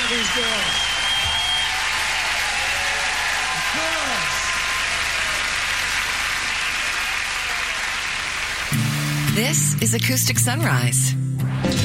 these girls. Of course. This is Acoustic Sunrise.